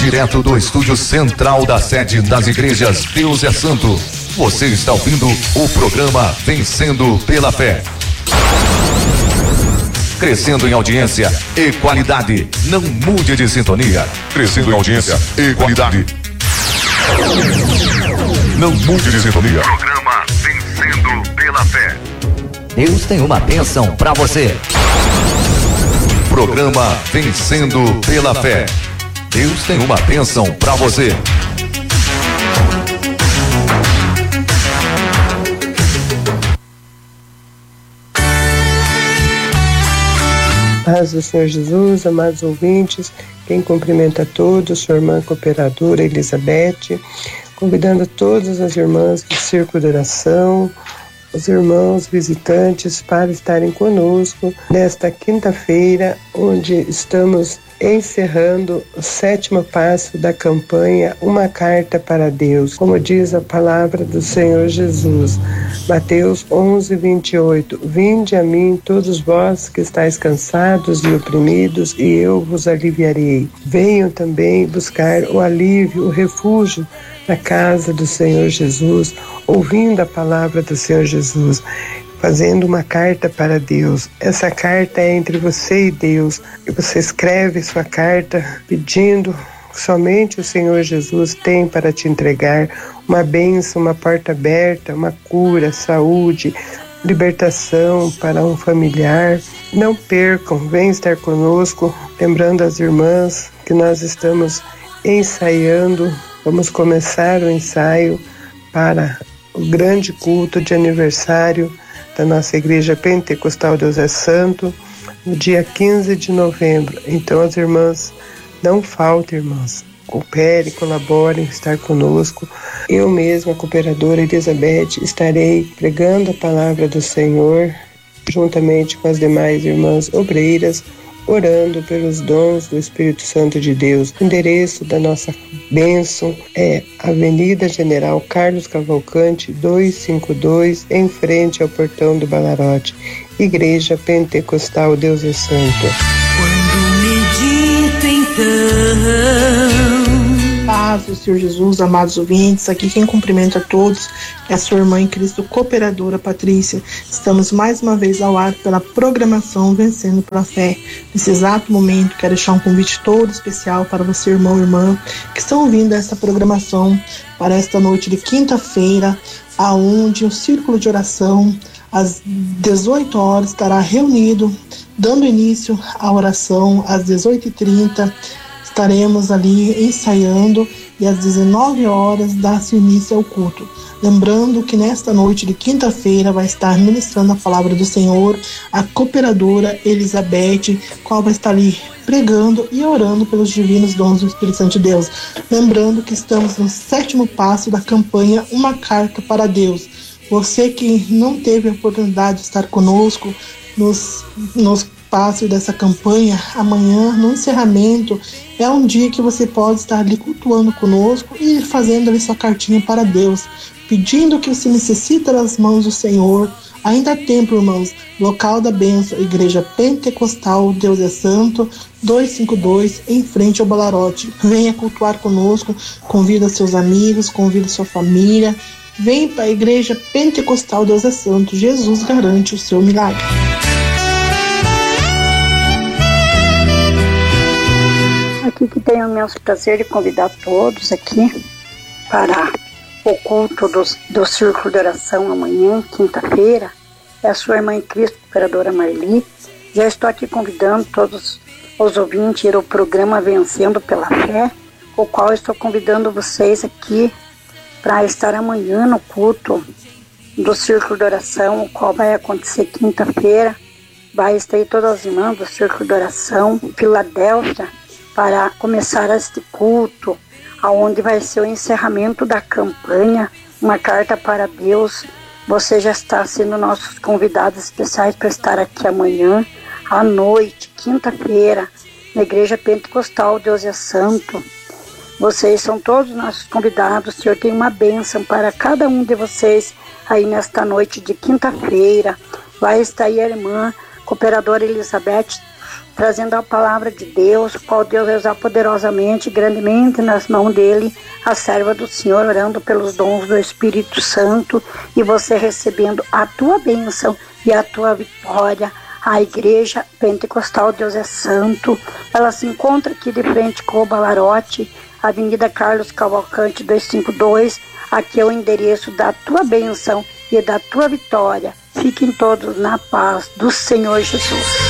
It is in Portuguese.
direto do estúdio central da sede das igrejas Deus é Santo. Você está ouvindo o programa Vencendo pela Fé. Crescendo em audiência e qualidade. Não mude de sintonia. Crescendo em audiência e qualidade. Não mude de sintonia. Programa Vencendo pela Fé. Deus tem uma bênção para você. Programa Vencendo pela Fé. Deus tem uma bênção para você. Paz do Senhor Jesus, amados ouvintes, quem cumprimenta a todos, sua irmã cooperadora Elizabeth, convidando todas as irmãs do Círculo de Oração, os irmãos visitantes para estarem conosco nesta quinta-feira, onde estamos encerrando o 7º passo da campanha Uma Carta para Deus, como diz a palavra do Senhor Jesus. Mateus 11:28. Vinde a mim todos vós que estáis cansados e oprimidos, e eu vos aliviarei. Venham também buscar o alívio, o refúgio na casa do Senhor Jesus, ouvindo a palavra do Senhor Jesus, fazendo uma carta para Deus. Essa carta é entre você e Deus, e você escreve sua carta pedindo somente o Senhor Jesus tem para te entregar uma bênção, uma porta aberta, uma cura, saúde, libertação para um familiar. Não percam, vem estar conosco, lembrando as irmãs que nós estamos ensaiando, vamos começar o ensaio para o grande culto de aniversário da nossa Igreja Pentecostal Deus é Santo, no dia 15 de novembro. Então as irmãs, não faltem, irmãs, cooperem, colaborem, estar conosco. Eu mesma, a cooperadora Elizabeth, estarei pregando a palavra do Senhor, juntamente com as demais irmãs obreiras, orando pelos dons do Espírito Santo de Deus. O endereço da nossa bênção é Avenida General Carlos Cavalcante, 252, em frente ao portão do Balarote. Igreja Pentecostal Deus é Santo. Quando medito então. Paz do Senhor Jesus, amados ouvintes, aqui quem cumprimenta a todos é a sua irmã em Cristo, cooperadora Patrícia. Estamos mais uma vez ao ar pela programação Vencendo pela Fé. Nesse exato momento, quero deixar um convite todo especial para você, irmão e irmã, que estão ouvindo essa programação para esta noite de quinta-feira, aonde o Círculo de Oração, às 18 horas, estará reunido, dando início à oração às 18h30. Estaremos ali ensaiando e às 19 horas dá-se início ao culto. Lembrando que nesta noite de quinta-feira vai estar ministrando a palavra do Senhor a cooperadora Elizabeth, qual vai estar ali pregando e orando pelos divinos dons do Espírito Santo de Deus. Lembrando que estamos no 7º passo da campanha Uma Carta para Deus. Você que não teve a oportunidade de estar conosco nos passos dessa campanha, amanhã, no encerramento, é um dia que você pode estar ali cultuando conosco e fazendo ali sua cartinha para Deus, pedindo o que você necessita das mãos do Senhor. Ainda há tempo, irmãos. Local da bênção, Igreja Pentecostal Deus é Santo, 252, em frente ao Balarote. Venha cultuar conosco, convida seus amigos, convida sua família. Vem para a Igreja Pentecostal Deus é Santo. Jesus garante o seu milagre. Aqui que tenho o imenso prazer de convidar todos aqui para o culto do Círculo de Oração amanhã, quinta-feira. É a sua irmã em Cristo, cooperadora Marli. Já estou aqui convidando todos os ouvintes a ir ao programa Vencendo pela Fé, o qual estou convidando vocês aqui para estar amanhã no culto do Círculo de Oração, o qual vai acontecer quinta-feira. Vai estar aí todas as irmãs do Círculo de Oração, Filadélfia, para começar este culto, aonde vai ser o encerramento da campanha Uma Carta para Deus. Você já está sendo nossos convidados especiais para estar aqui amanhã, à noite, quinta-feira, na Igreja Pentecostal Deus é Santo. Vocês são todos nossos convidados. O Senhor tem uma bênção para cada um de vocês aí nesta noite de quinta-feira. Vai estar aí a irmã cooperadora Elizabeth trazendo a palavra de Deus, qual Deus vai usar poderosamente, grandemente nas mãos dele, a serva do Senhor, orando pelos dons do Espírito Santo, e você recebendo a tua bênção e a tua vitória. A Igreja Pentecostal Deus é Santo, ela se encontra aqui de frente com o Balarote, Avenida Carlos Cavalcante 252, aqui é o endereço da tua bênção e da tua vitória. Fiquem todos na paz do Senhor Jesus.